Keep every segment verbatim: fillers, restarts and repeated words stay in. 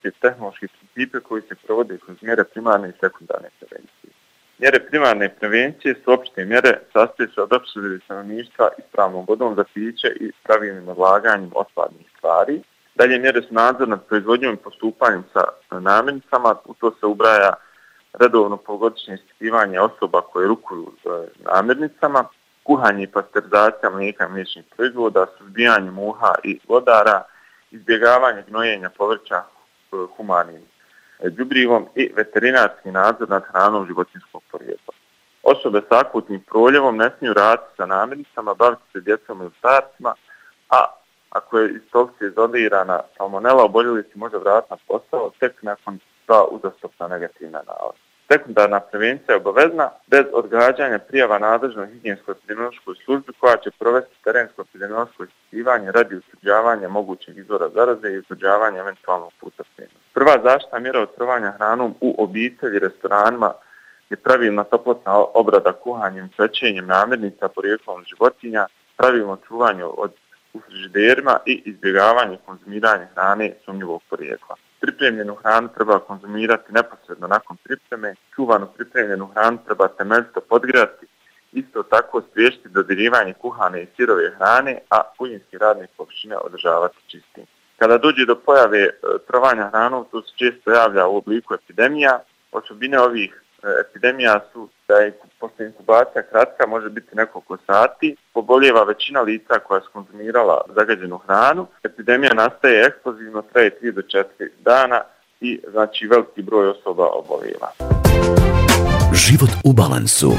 i tehnološki principe koji se provode kroz mjere primarne i sekundarne prevencije. Mjere primarne prevencije su opšte mjere, sastoje se od opskrbe stanovništva ispravnom vodom za piće i pravilnim odlaganjem otpadnih stvari. Dalje mjere su nadzor nad proizvodnjom i postupanjem sa namirnicama, u to se ubraja redovno polugodišnje ispitivanje osoba koje rukuju namirnicama, kuhanje i pasterizacija mlijeka i mliječnih proizvoda, suzbijanje muha i vodara, izbjegavanje gnojenja povrća humanim đubrivom i veterinarski nadzor nad hranom životinjskog porijekla. Osobe s akutnim proljevom ne smiju raditi sa namirnicama, baviti se djecom ili starcima, a ako je iz stolice izolirana salmonela, oboljeli si može vratiti na posao tek nakon dva uzastopna negativna nalaza. Sekundarna prevencija je obavezna bez odgađanja prijava nadležnoj higijenskoj epidemiološkoj službi koja će provesti terensko epidemiološko ispitivanje radi utvrđivanja mogućeg izvora zaraze i utvrđivanja eventualnog puta smrti. Prva zaštitna mjera otrovanja hranom u obitelji, restoranima je pravilna toplotna obrada kuhanjem, pečenjem namirnica porijeklom životinja, pravilno čuvanje od u frižiderima i izbjegavanje konzumiranja hrane sumnjivog porijekla. Pripremljenu hranu treba konzumirati neposredno nakon pripreme, čuvanu pripremljenu hranu treba temeljito podgrijati, isto tako spriječiti dodirivanje kuhane i sirove hrane, a kuhinjski radne površine održavati čistim. Kada dođe do pojave trovanja hranom, to se često javlja u obliku epidemija. Osobine ovih epidemija su da je posle inkubacija kratka, može biti nekoliko sati, poboljeva većina lica koja je skonzumirala zagađenu hranu. Epidemija nastaje eksplozivno, traje tri do četiri dana i znači veliki broj osoba oboljeva. Život u balansu.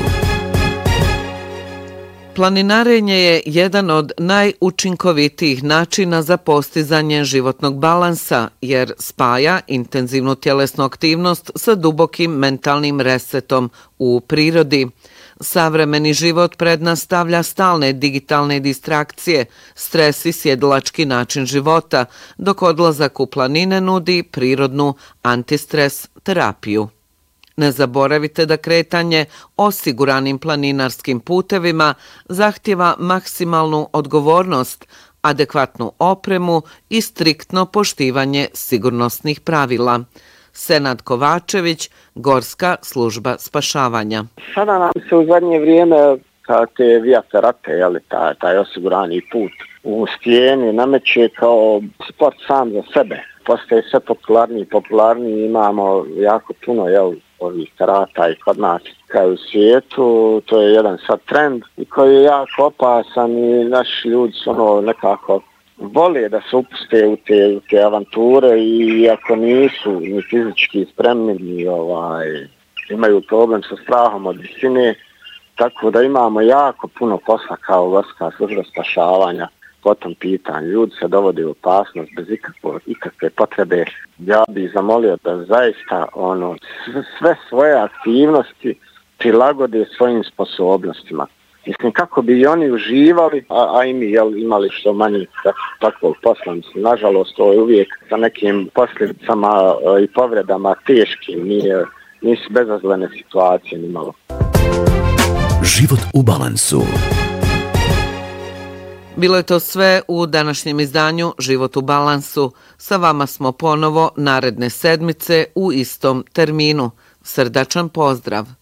Planinarenje je jedan od najučinkovitijih načina za postizanje životnog balansa, jer spaja intenzivnu tjelesnu aktivnost sa dubokim mentalnim resetom u prirodi. Savremeni život pred nas stavlja stalne digitalne distrakcije, stres i sjedilački način života, dok odlazak u planine nudi prirodnu antistres terapiju. Ne zaboravite da kretanje osiguranim planinarskim putevima zahtjeva maksimalnu odgovornost, adekvatnu opremu i striktno poštivanje sigurnosnih pravila. Senad Kovačević, Gorska služba spašavanja. Sada nam se u zadnje vrijeme ka te via ferate, jeli, taj, taj osigurani put u stijeni nameće kao sport sam za sebe. Postaje sve popularniji i popularniji, imamo jako puno, jel, ovih karata i kod nas kao u svijetu, to je jedan sad trend i koji je jako opasan i naši ljudi su ono nekako vole da se upuste u te, u te avanture i ako nisu ni fizički spremni, ni ovaj, imaju problem sa strahom od visine, tako da imamo jako puno posla kao Gorska služba spašavanja po tom pitanju. Ljudi se dovode u opasnost bez ikakve, ikakve potrebe. Ja bih zamolio da zaista ono, sve svoje aktivnosti prilagode svojim sposobnostima. Mislim, kako bi i oni uživali, a, a i mi jel, imali što manje takvog posla. Mislim, nažalost, to je uvijek sa nekim posljedicama i povredama teškim, nije, nisu bezazlene situacije ni malo. Život u balansu. Bilo je to sve u današnjem izdanju Život u balansu. Sa vama smo ponovo naredne sedmice u istom terminu. Srdačan pozdrav!